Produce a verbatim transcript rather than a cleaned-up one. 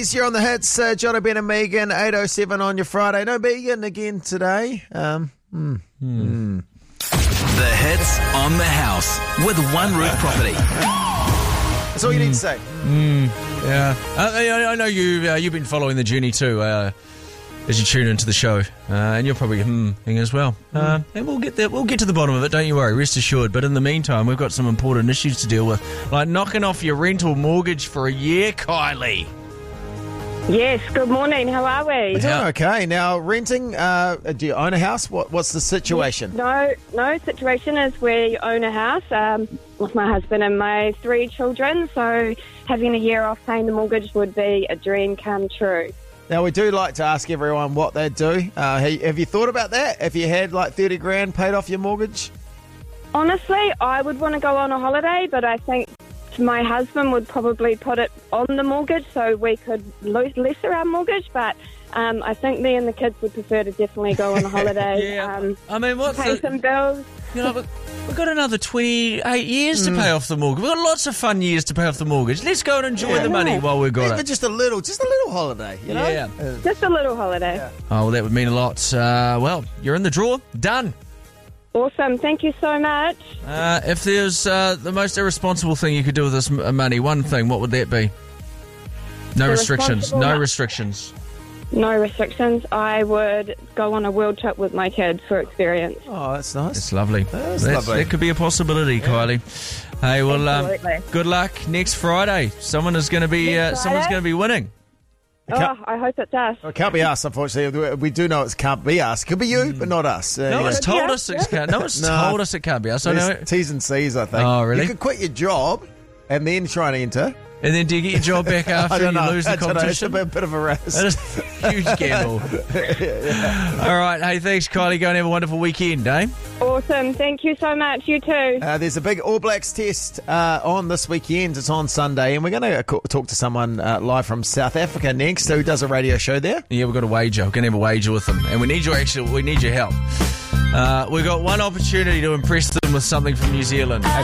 You're on the hits, uh, Jono, Ben and Megan, eight oh seven on your Friday. No Megan again today. Um, mm, mm. The hits on the house with One Roof Property. That's all you need to say. Mm, yeah, I, I know you. Uh, you've been following the journey too, uh, as you tune into the show, uh, and you're probably hmming as well. Uh, and we'll get there. We'll get to the bottom of it. Don't you worry. Rest assured. But in the meantime, we've got some important issues to deal with, like knocking off your rental mortgage for a year, Kylie. Yes, good morning. How are we? We're doing okay. Now, renting, uh, do you own a house? What, what's the situation? No, no situation is we own a house um, with my husband and my three children, so having a year off paying the mortgage would be a dream come true. Now, we do like to ask everyone what they do. Uh, have you thought about that? If you had like thirty grand paid off your mortgage? Honestly, I would want to go on a holiday, but I think my husband would probably put it on the mortgage so we could lose lesser our mortgage, but um, I think me and the kids would prefer to definitely go on a holiday. yeah. um, I mean, what's pay the, some bills. You know, we've got another twenty-eight years to pay off the mortgage. We've got lots of fun years to pay off the mortgage. Let's go and enjoy Yeah. the money while we've got Even it. just a little, just a little holiday, you know? Yeah. Uh, Just a little holiday. Yeah. Oh, well, that would mean a lot. Uh, well, you're in the draw. Done. Awesome. Thank you so much. Uh, if there's uh, the most irresponsible thing you could do with this m- money, one thing, what would that be? No The restrictions. No responsible- restrictions. No restrictions. I would go on a world trip with my kids for experience. oh, that's nice. It's lovely. That's That's- lovely. That could be a possibility, Kylie. Hey, well, um, Absolutely. good luck next Friday. Someone is going to be. Uh, Next someone's Friday? going to be winning. Oh, I hope it does. It can't be us, unfortunately. We do know it can't be us. Could be you, but not us. Uh, No you one's know. told Yeah, us it yeah. can't. No one's No. told us it can't be us. I know. There's T's and C's, I think. Oh, really? You could quit your job and then try and enter. And then do you get your job back I after you don't know. lose the I don't know. It's a competition? bit, bit of a risk. That is a huge gamble. All right. Hey, thanks, Kylie. Go and have a wonderful weekend, eh? Awesome. Thank you so much. You too. Uh, there's a big All Blacks test uh, on this weekend. It's on Sunday, and we're going to talk to someone uh, live from South Africa next, who does a radio show there. Yeah, we've got a wager. We're going to have a wager with them, and we need your actual. We need your help. Uh, we've got one opportunity to impress them with something from New Zealand.